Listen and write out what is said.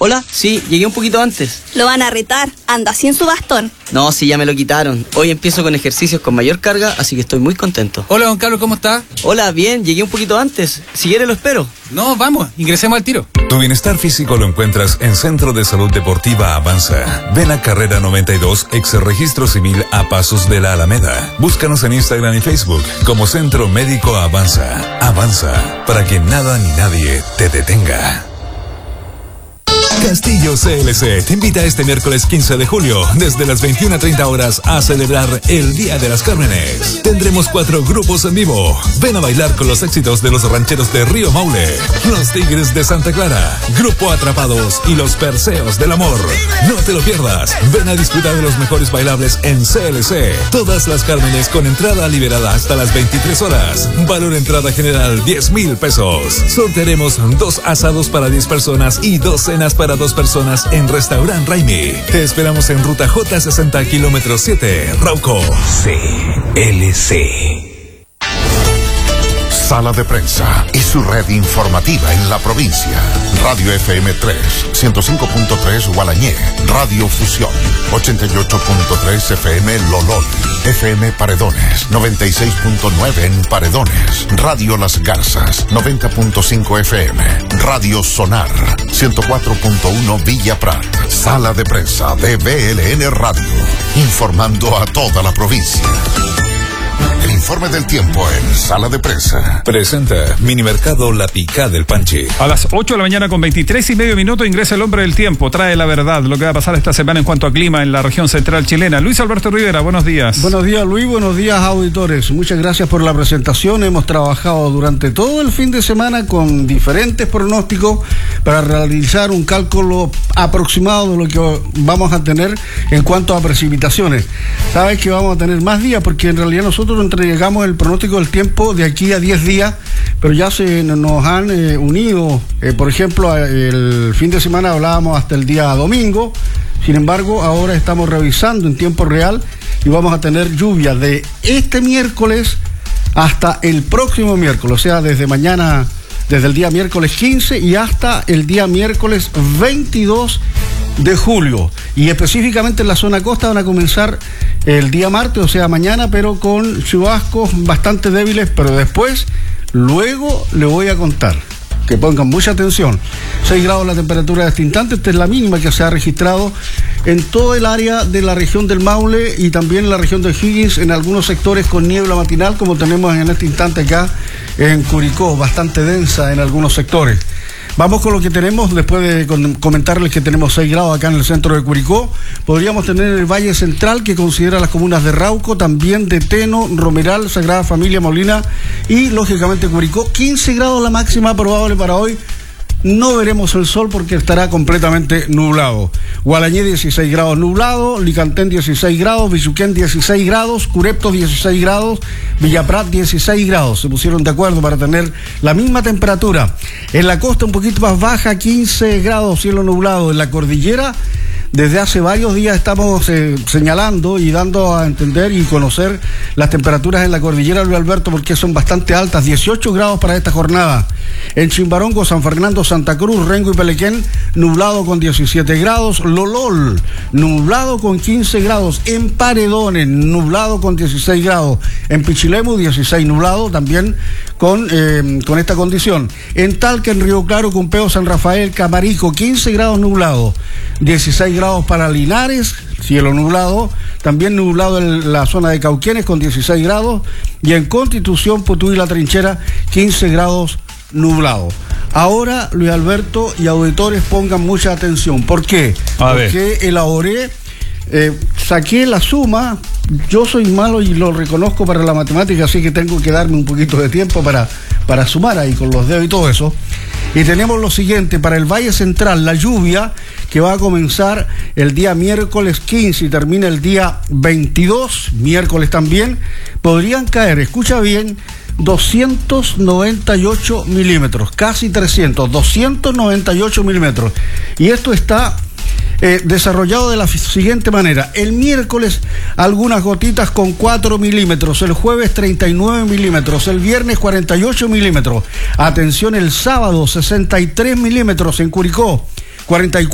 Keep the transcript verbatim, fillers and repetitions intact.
Hola, sí, llegué un poquito antes. Lo van a retar, anda sin su bastón. No, sí, ya me lo quitaron. Hoy empiezo con ejercicios con mayor carga, así que estoy muy contento. Hola, don Carlos, ¿cómo está? Hola, bien, llegué un poquito antes. Si quiere lo espero. No, vamos, ingresemos al tiro. Tu bienestar físico lo encuentras en Centro de Salud Deportiva Avanza. Ven a Carrera noventa y dos, ex Registro Civil a Pasos de la Alameda. Búscanos en Instagram y Facebook como Centro Médico Avanza. Avanza, para que nada ni nadie te detenga. Castillo C L C te invita este miércoles quince de julio, desde las veintiuna treinta horas, a celebrar el Día de las Cármenes. Tendremos cuatro grupos en vivo. Ven a bailar con los éxitos de los rancheros de Río Maule, los Tigres de Santa Clara, Grupo Atrapados y los Perseos del Amor. No te lo pierdas. Ven a disfrutar de los mejores bailables en C L C. Todas las Cármenes con entrada liberada hasta las veintitrés horas. Valor entrada general diez mil pesos. Sortearemos dos asados para diez personas y dos cenas para dos personas en Restaurant Raimi. Te esperamos en ruta J sesenta, kilómetro siete, Rauco. C L C. Sala de Prensa y su red informativa en la provincia. Radio F M tres, ciento cinco punto tres Gualañé. Radio Fusión, ochenta y ocho punto tres F M Lolol. F M Paredones, noventa y seis punto nueve en Paredones. Radio Las Garzas, noventa punto cinco F M. Radio Sonar, ciento cuatro punto uno Villa Prat. Sala de Prensa de B L N Radio, informando a toda la provincia. El informe del tiempo en Sala de Prensa. Presenta Minimercado La Picá del Panchi. A las ocho de la mañana con veintitrés y medio minutos ingresa el hombre del tiempo. Trae la verdad, lo que va a pasar esta semana en cuanto a clima en la región central chilena. Luis Alberto Rivera, buenos días. Buenos días, Luis. Buenos días, auditores. Muchas gracias por la presentación. Hemos trabajado durante todo el fin de semana con diferentes pronósticos para realizar un cálculo aproximado de lo que vamos a tener en cuanto a precipitaciones. Sabes que vamos a tener más días porque en realidad nosotros entregamos el pronóstico del tiempo de aquí a diez días, pero ya se nos han eh, unido, eh, por ejemplo, el fin de semana hablábamos hasta el día domingo. Sin embargo, ahora estamos revisando en tiempo real y vamos a tener lluvia de este miércoles hasta el próximo miércoles, o sea, desde mañana, desde el día miércoles quince y hasta el día miércoles veintidós de julio, y específicamente en la zona costa van a comenzar el día martes, o sea mañana, pero con chubascos bastante débiles, pero después, luego le voy a contar, que pongan mucha atención. seis grados la temperatura de este instante, esta es la mínima que se ha registrado en todo el área de la región del Maule y también en la región de Higgins, en algunos sectores con niebla matinal, como tenemos en este instante acá en Curicó, bastante densa en algunos sectores. Vamos con lo que tenemos, después de comentarles que tenemos seis grados acá en el centro de Curicó. Podríamos tener el Valle Central, que considera las comunas de Rauco, también de Teno, Romeral, Sagrada Familia, Molina y, lógicamente, Curicó. quince grados la máxima probable para hoy. No veremos el sol porque estará completamente nublado. Gualañé dieciséis grados nublado, Licantén dieciséis grados, Bichuquén dieciséis grados, Curepto dieciséis grados, Villaprat dieciséis grados. Se pusieron de acuerdo para tener la misma temperatura. En la costa un poquito más baja, quince grados, cielo nublado. En la cordillera, desde hace varios días estamos eh, señalando y dando a entender y conocer las temperaturas en la cordillera, Luis Alberto, porque son bastante altas, dieciocho grados para esta jornada. En Chimbarongo, San Fernando, Santa Cruz, Rengo y Pelequén, nublado con diecisiete grados. Lolol, nublado con quince grados. En Paredones, nublado con dieciséis grados. En Pichilemu, dieciséis nublado, también con, eh, con esta condición. En Talca, en Río Claro, Cumpeo, San Rafael, Camarico, quince grados nublado. dieciséis grados para Linares, cielo nublado. También nublado en la zona de Cauquenes con dieciséis grados. Y en Constitución, Putú y La Trinchera, quince grados nublado. Ahora, Luis Alberto y auditores, pongan mucha atención. ¿Por qué? A Porque ver. elaboré, eh, saqué la suma. Yo soy malo y lo reconozco para la matemática, así que tengo que darme un poquito de tiempo para, para sumar ahí con los dedos y todo eso. Y tenemos lo siguiente: para el Valle Central, la lluvia que va a comenzar el día miércoles quince y termina el día veintidós, miércoles también, podrían caer, escucha bien, doscientos noventa y ocho milímetros, casi trescientos, doscientos noventa y ocho milímetros. Y esto está eh, desarrollado de la siguiente manera: el miércoles algunas gotitas con cuatro milímetros, el jueves treinta y nueve milímetros, el viernes cuarenta y ocho milímetros. Atención, el sábado sesenta y tres milímetros en Curicó, cuarenta y cuatro